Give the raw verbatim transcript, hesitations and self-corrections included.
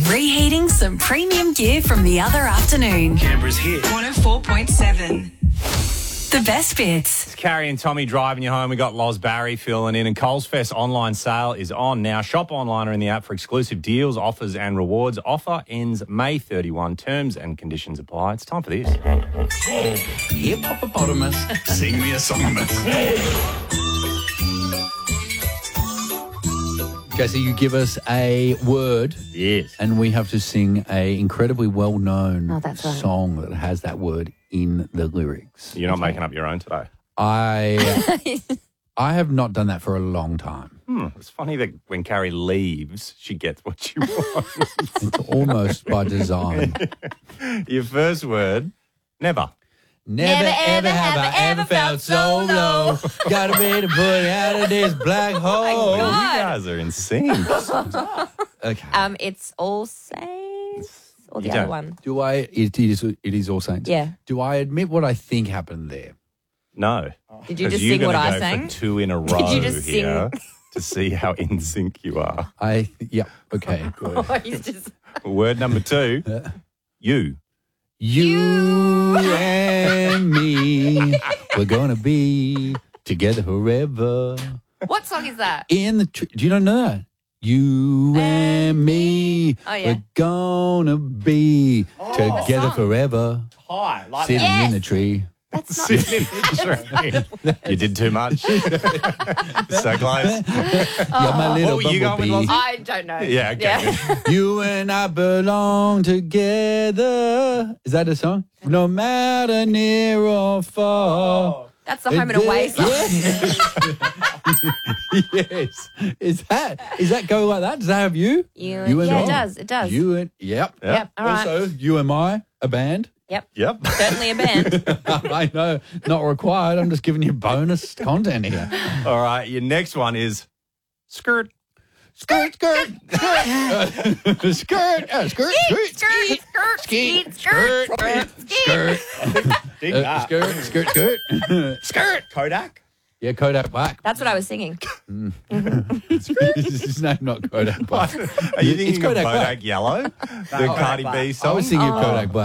Reheating some premium gear from the other afternoon. Canberra's hit. one oh four point seven. The best bits. It's Carrie and Tommy driving you home. We got Loz Barry filling in, and Coles Fest online sale is on now. Shop online or in the app for exclusive deals, offers and rewards. Offer ends May thirty-first. Terms and conditions apply. It's time for this. Hippopotamus, sing me a song, miss. Jesse, you give us a word. Yes. And we have to sing a incredibly well-known Oh, that's right. song that has that word in the lyrics. You're not making up your own today. I I have not done that for a long time. Hmm. It's funny that when Carrie leaves, she gets what she wants. It's almost by design. Your first word, never. Never, ever have I ever felt so low. Gotta be to put out of this black hole. You guys are in sync. Okay. Um, it's All Saints or the You other don't- one. Do I? It is. It is All Saints. Yeah. Do I admit what I think happened there? No. Did you 'Cause just you're sing what gonna I go sang? for two in a row you just here to see how in sync you are. I. Yeah. Okay. Good. Oh, he's just Word number two, you. You and me, we're gonna be together forever. what song is that? In the tree. Do you not know that? You and me, Oh, yeah. we're gonna be together song. forever. Hi, like Sitting Yes. in the tree. That's not. You did too much. So close. You're my little What were you going with, bumblebee. Lozzie? I don't know. Yeah, okay. You and I belong together. Is that a song? No matter near or far. That's the home and away song. Yes. Is that is that go like that? Does that have you? You, You and yeah, I. it does. It does. You and yep. Yep. All right. Also, you and I, a band. Yep. Yep. Certainly a band. I know, not required. I'm just giving you bonus content here. All right. Your next one is skirt. Skirt, skirt, skirt, skirt, uh, skirt, skirt, skirt, skirt, skeet, skirt, skirt, skirt, skirt, dig uh, that. skirt, skirt, skirt, Skirt. Kodak. Yeah, Kodak Black. That's what I was singing. His name not Kodak Black. Are you It's thinking of Kodak Kodak Black. Yellow? The Kodak Cardi Black. B I song? was thinking of Kodak Black.